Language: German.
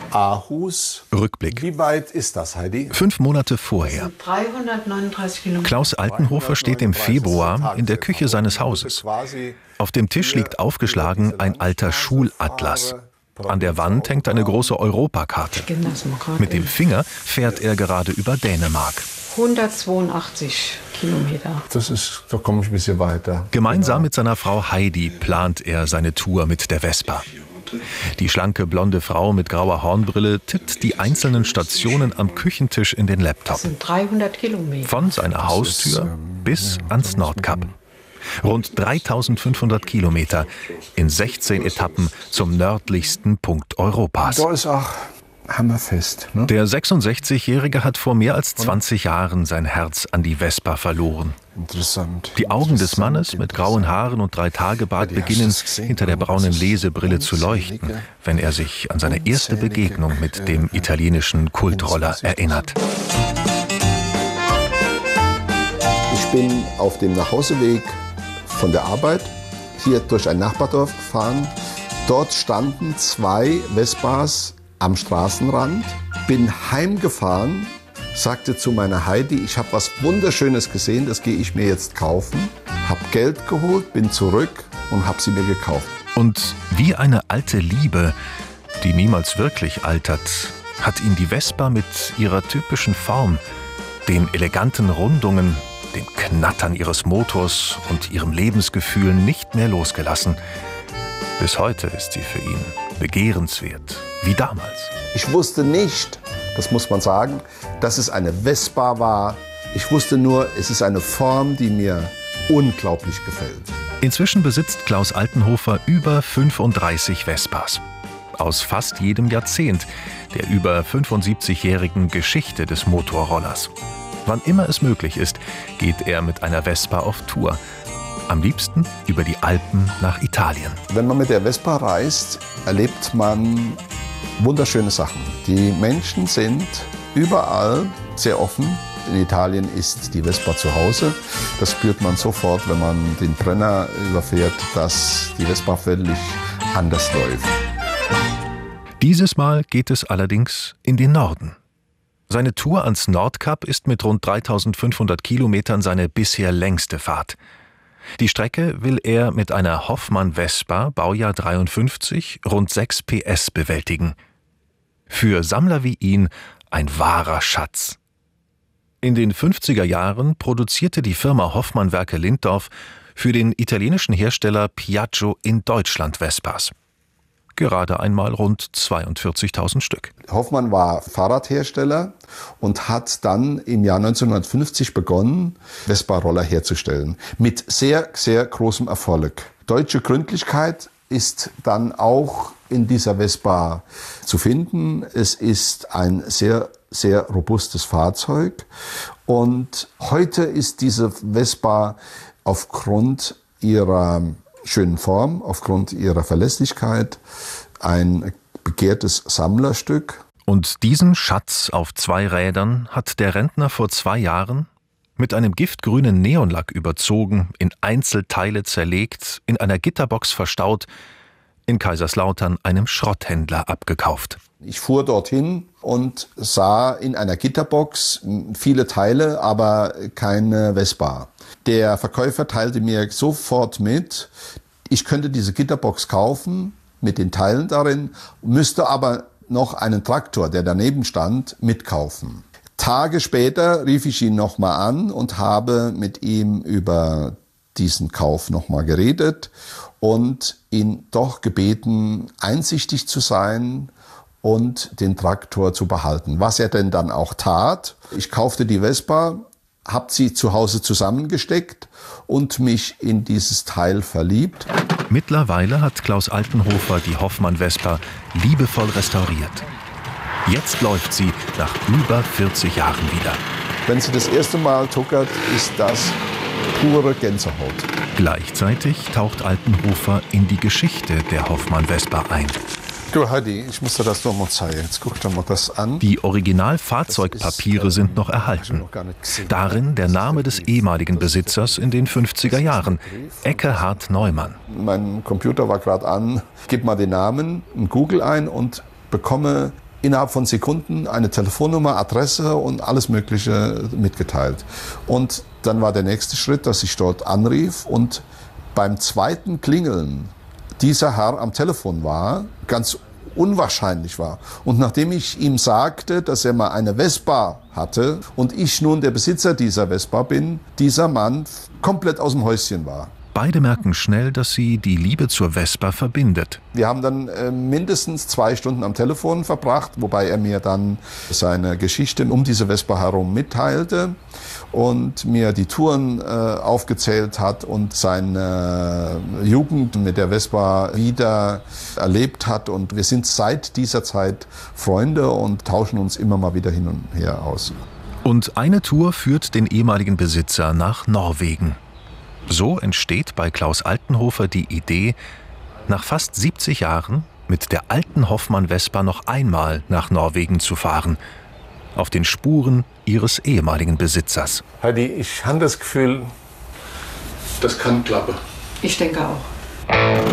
Aarhus. Rückblick. Wie weit ist das, Heidi? 5 Monate vorher. 339 Kilometer. Klaus Altenhofer steht im Februar in der Küche seines Hauses. Auf dem Tisch liegt aufgeschlagen ein alter Schulatlas. An der Wand hängt eine große Europakarte. Mit dem Finger fährt er gerade über Dänemark. 182 Kilometer. Da komme ich ein bisschen weiter. Gemeinsam mit seiner Frau Heidi plant er seine Tour mit der Vespa. Die schlanke blonde Frau mit grauer Hornbrille tippt die einzelnen Stationen am Küchentisch in den Laptop. Das sind 300 Kilometer. Von seiner Haustür bis ans Nordkap. Rund 3500 Kilometer in 16 Etappen zum nördlichsten Punkt Europas. Da ist auch hammerfest. Ne? Der 66-Jährige hat vor mehr als 20 Jahren sein Herz an die Vespa verloren. Interessant. Die Augen des Mannes mit grauen Haaren und 3-Tage-Bart beginnen hinter der braunen Lesebrille zu leuchten, wenn er sich an seine erste Begegnung mit dem italienischen Kultroller erinnert. Ich bin auf dem Nachhauseweg von der Arbeit hier durch ein Nachbardorf gefahren. Dort standen 2 Vespas am Straßenrand. Bin heimgefahren, sagte zu meiner Heidi, ich habe was Wunderschönes gesehen, das gehe ich mir jetzt kaufen. Habe Geld geholt, bin zurück und habe sie mir gekauft. Und wie eine alte Liebe, die niemals wirklich altert, hat ihn die Vespa mit ihrer typischen Form, den eleganten Rundungen, dem Knattern ihres Motors und ihrem Lebensgefühl nicht mehr losgelassen. Bis heute ist sie für ihn begehrenswert, wie damals. Ich wusste nicht, das muss man sagen, dass es eine Vespa war. Ich wusste nur, es ist eine Form, die mir unglaublich gefällt. Inzwischen besitzt Klaus Altenhofer über 35 Vespas. Aus fast jedem Jahrzehnt der über 75-jährigen Geschichte des Motorrollers. Wann immer es möglich ist, geht er mit einer Vespa auf Tour. Am liebsten über die Alpen nach Italien. Wenn man mit der Vespa reist, erlebt man wunderschöne Sachen. Die Menschen sind überall sehr offen. In Italien ist die Vespa zu Hause. Das spürt man sofort, wenn man den Brenner überfährt, dass die Vespa völlig anders läuft. Dieses Mal geht es allerdings in den Norden. Seine Tour ans Nordkap ist mit rund 3500 Kilometern seine bisher längste Fahrt. Die Strecke will er mit einer Hoffmann Vespa, Baujahr 53, rund 6 PS bewältigen. Für Sammler wie ihn ein wahrer Schatz. In den 50er Jahren produzierte die Firma Hoffmann Werke Linddorf für den italienischen Hersteller Piaggio in Deutschland Vespas. Gerade einmal rund 42.000 Stück. Hoffmann war Fahrradhersteller und hat dann im Jahr 1950 begonnen, Vespa-Roller herzustellen. Mit sehr, sehr großem Erfolg. Deutsche Gründlichkeit ist dann auch in dieser Vespa zu finden. Es ist ein sehr, sehr robustes Fahrzeug. Und heute ist diese Vespa aufgrund ihrer schönen Form, aufgrund ihrer Verlässlichkeit ein begehrtes Sammlerstück. Und diesen Schatz auf 2 Rädern hat der Rentner vor 2 Jahren mit einem giftgrünen Neonlack überzogen, in Einzelteile zerlegt, in einer Gitterbox verstaut, in Kaiserslautern einem Schrotthändler abgekauft. Ich fuhr dorthin und sah in einer Gitterbox viele Teile, aber keine Vespa. Der Verkäufer teilte mir sofort mit, ich könnte diese Gitterbox kaufen mit den Teilen darin, müsste aber noch einen Traktor, der daneben stand, mitkaufen. Tage später rief ich ihn nochmal an und habe mit ihm über diesen Kauf nochmal geredet und ihn doch gebeten, einsichtig zu sein und den Traktor zu behalten. Was er denn dann auch tat. Ich kaufte die Vespa, habe sie zu Hause zusammengesteckt und mich in dieses Teil verliebt. Mittlerweile hat Klaus Altenhofer die Hoffmann Vespa liebevoll restauriert. Jetzt läuft sie nach über 40 Jahren wieder. Wenn sie das erste Mal tuckert, ist das pure Gänsehaut. Gleichzeitig taucht Altenhofer in die Geschichte der Hoffmann Vespa ein. Du Heidi, ich muss dir das noch mal zeigen. Jetzt guck dir mal das an. Die Originalfahrzeugpapiere sind noch erhalten. Darin der Name des ehemaligen Besitzers in den 50er Jahren, Ekkehard Neumann. Mein Computer war gerade an. Gib mal den Namen in Google ein und bekomme innerhalb von Sekunden eine Telefonnummer, Adresse und alles Mögliche mitgeteilt. Und dann war der nächste Schritt, dass ich dort anrief und beim zweiten Klingeln dieser Herr am Telefon war, ganz unwahrscheinlich war. Und nachdem ich ihm sagte, dass er mal eine Vespa hatte und ich nun der Besitzer dieser Vespa bin, dieser Mann komplett aus dem Häuschen war. Beide merken schnell, dass sie die Liebe zur Vespa verbindet. Wir haben dann mindestens 2 Stunden am Telefon verbracht, wobei er mir dann seine Geschichte um diese Vespa herum mitteilte und mir die Touren aufgezählt hat und seine Jugend mit der Vespa wieder erlebt hat. Und wir sind seit dieser Zeit Freunde und tauschen uns immer mal wieder hin und her aus. Und eine Tour führt den ehemaligen Besitzer nach Norwegen. So entsteht bei Klaus Altenhofer die Idee, nach fast 70 Jahren mit der alten Hoffmann Vespa noch einmal nach Norwegen zu fahren, auf den Spuren ihres ehemaligen Besitzers. Heidi, ich habe das Gefühl, das kann klappen. Ich denke auch.